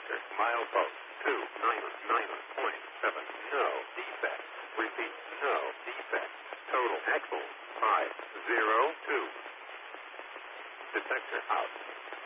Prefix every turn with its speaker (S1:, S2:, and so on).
S1: detector. Milepost 299.7. No defect. Repeat, no defect. Total axle 502. Detector out.